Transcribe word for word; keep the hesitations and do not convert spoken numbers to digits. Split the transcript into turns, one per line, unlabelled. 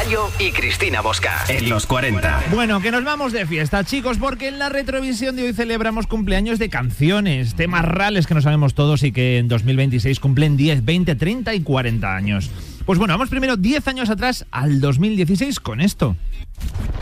Bayo y Cristina Bosca en los cuarenta.
Bueno, que nos vamos de fiesta, chicos, porque en la retrovisión de hoy celebramos cumpleaños de canciones, temas rales que no sabemos todos y que en dos mil veintiséis cumplen diez, veinte, treinta y cuarenta años. Pues bueno, vamos primero diez años atrás, al dos mil dieciséis, con esto.